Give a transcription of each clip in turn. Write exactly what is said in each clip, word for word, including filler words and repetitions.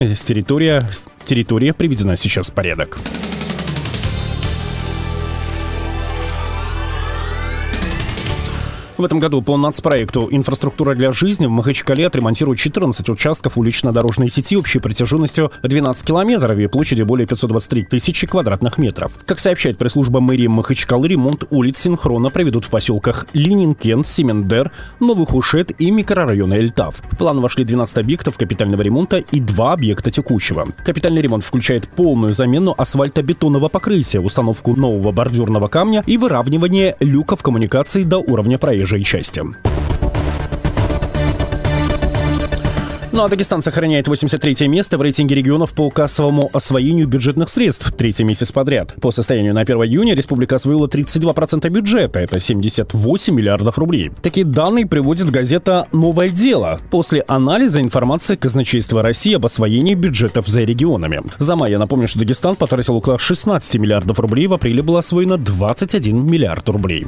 С территория, территория приведена сейчас в порядок. В этом году по нацпроекту «Инфраструктура для жизни» в Махачкале отремонтируют четырнадцать участков улично-дорожной сети общей протяженностью двенадцать километров и площадью более пятьсот двадцать три тысячи квадратных метров. Как сообщает пресс-служба мэрии Махачкалы, ремонт улиц синхронно проведут в поселках Ленинкен, Семендер, Новый Хушет и микрорайона Эльтав. В план вошли двенадцать объектов капитального ремонта и два объекта текущего. Капитальный ремонт включает полную замену асфальтобетонного покрытия, установку нового бордюрного камня и выравнивание люков коммуникаций до уровня проезжей части. Ну а Дагестан сохраняет восемьдесят третье место в рейтинге регионов по кассовому освоению бюджетных средств третий месяц подряд. По состоянию на первое июня республика освоила тридцать два процента бюджета, это семьдесят восемь миллиардов рублей. Такие данные приводит газета «Новое дело» после анализа информации казначейства России об освоении бюджетов за регионами. За май, я напомню, что Дагестан потратил около шестнадцать миллиардов рублей, в апреле было освоено двадцать один миллиард рублей.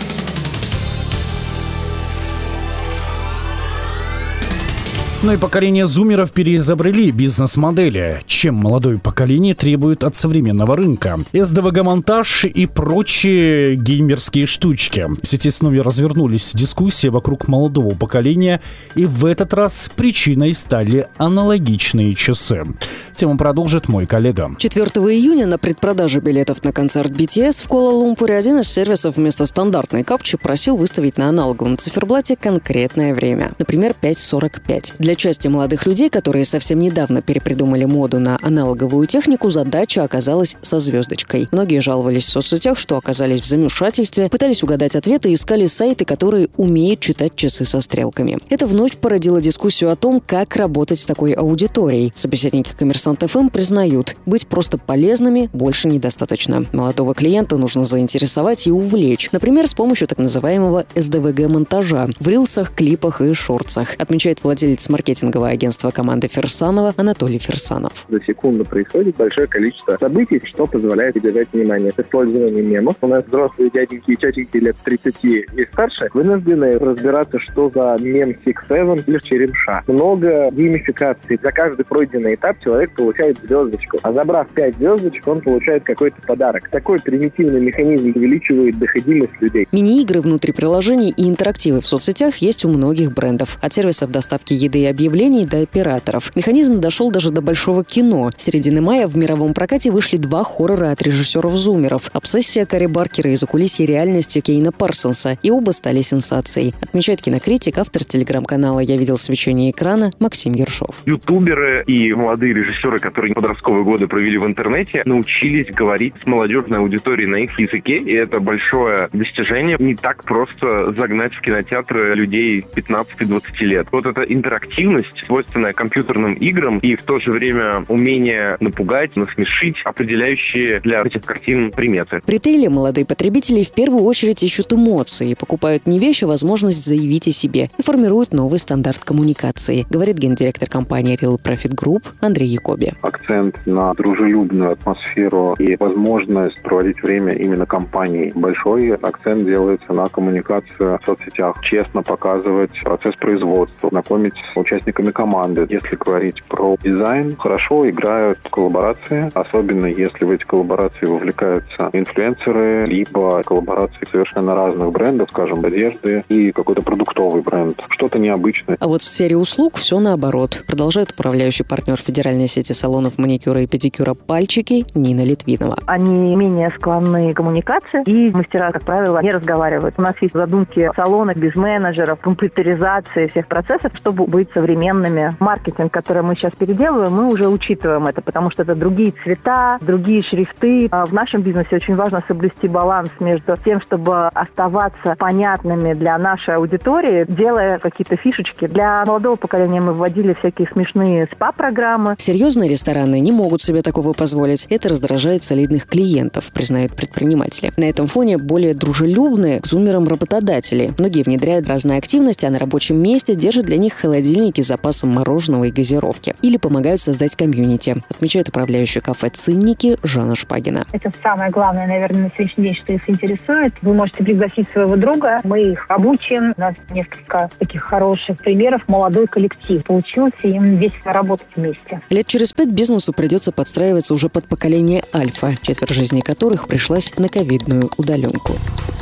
Ну и поколение зумеров переизобрели бизнес-модели. Чем молодое поколение требует от современного рынка? эс дэ вэ гэ-монтаж и прочие геймерские штучки. В сети снова развернулись дискуссии вокруг молодого поколения, и в этот раз причиной стали аналогичные часы. Тему продолжит мой коллега. четвёртого июня на предпродаже билетов на концерт би ти эс в Куала-Лумпуре один из сервисов вместо стандартной капчи просил выставить на аналоговом циферблате конкретное время. Например, пять сорок пять. Для части молодых людей, которые совсем недавно перепридумали моду на аналоговую технику, задача оказалась со звездочкой. Многие жаловались в соцсетях, что оказались в замешательстве, пытались угадать ответы и искали сайты, которые умеют читать часы со стрелками. Это вновь породило дискуссию о том, как работать с такой аудиторией. Собеседники «Коммерсант эф эм» признают, быть просто полезными больше недостаточно. Молодого клиента нужно заинтересовать и увлечь. Например, с помощью так называемого эс дэ вэ гэ-монтажа в рилсах, клипах и шортсах, отмечает владелец маркетингового агентства команды Фирсанова Анатолий Фирсанов. За секунду происходит большое количество событий, что позволяет удержать внимание. С использованием мемов у нас взрослые дяденьки и тетеньки лет тридцати и старше вынуждены разбираться, что за мем шесть семь или черемша. Много геймификации. За каждый пройденный этап человек получает звездочку. А забрав пять звездочек, он получает какой-то подарок. Такой примитивный механизм увеличивает доходимость людей. Мини-игры внутри приложений и интерактивы в соцсетях есть у многих брендов. От сервисов доставки еды и объявлений до операторов. Механизм дошел даже до большого кино. С середины мая в мировом прокате вышли два хоррора от режиссеров-зумеров. «Обсессия» Кари Баркера и «Закулисье реальности» Кейна Парсонса. И оба стали сенсацией. Отмечает кинокритик, автор телеграм-канала «Я видел свечение экрана» Максим Ершов. Ютуберы и молодые режиссеры, которые подростковые годы провели в интернете, научились говорить с молодежной аудиторией на их языке. И это большое достижение. Не так просто загнать в кинотеатры людей пятнадцати-двадцати лет. Вот эта интерактивность, свойственная компьютерным играм, и в то же время умение напугать, насмешить, определяющие для этих картин приметы. В ритейле молодые потребители в первую очередь ищут эмоции, покупают не вещь, а возможность заявить о себе и формируют новый стандарт коммуникации, говорит гендиректор компании Real Profit Group Андрей Якоби. Акцент на дружелюбную атмосферу и возможность проводить время именно компанией. Большой акцент делается на коммуникацию в соцсетях, честно показывать процесс производства, знакомить с участниками команды. Если говорить про дизайн, хорошо играют коллаборации, особенно если в эти коллаборации вовлекаются инфлюенсеры, либо коллаборации совершенно разных брендов, скажем, одежды и какой-то продуктовый бренд. Что-то необычное. А вот в сфере услуг все наоборот. Продолжает управляющий партнер федеральной сети салонов маникюра и педикюра «Пальчики» Нина Литвинова. Они менее склонны к коммуникации, и мастера, как правило, не разговаривают. У нас есть задумки салона без менеджеров, компьютеризации всех процессов, чтобы быть современными. Маркетинг, который мы сейчас переделываем, мы уже учитываем это, потому что это другие цвета, другие шрифты. В нашем бизнесе очень важно соблюсти баланс между тем, чтобы оставаться понятными для нашей аудитории, делая какие-то фишечки. Для молодого поколения мы вводили всякие смешные спа-программы. Серьезные рестораны не могут себе такого позволить. Это раздражает солидных клиентов, признают предприниматели. На этом фоне более дружелюбные к зумерам работодатели. Многие внедряют разные активности, а на рабочем месте держат для них холодильник холодильники с запасом мороженого и газировки. Или помогают создать комьюнити, отмечает управляющая кафе «Цинники» Жанна Шпагина. Это самое главное, наверное, на сегодняшний день, что их интересует. Вы можете пригласить своего друга, мы их обучим. У нас несколько таких хороших примеров. Молодой коллектив получился, им весело работать вместе. Лет через пять бизнесу придется подстраиваться уже под поколение альфа, четверть жизни которых пришлась на ковидную удаленку.